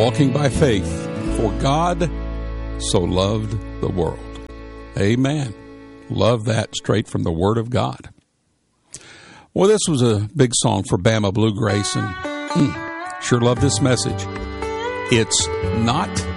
walking by faith, for God so loved the world. Amen. Love that straight from the Word of God. Well, this was a big song for Bama Blue Grace, and sure love this message. It's not